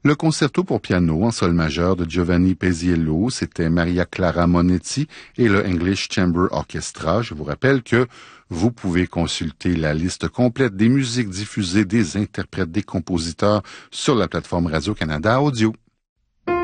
Le concerto pour piano en sol majeur de Giovanni Paisiello, c'était Maria Clara Monetti et le English Chamber Orchestra. Je vous rappelle que vous pouvez consulter la liste complète des musiques diffusées, des interprètes, des compositeurs sur la plateforme Radio-Canada Audio.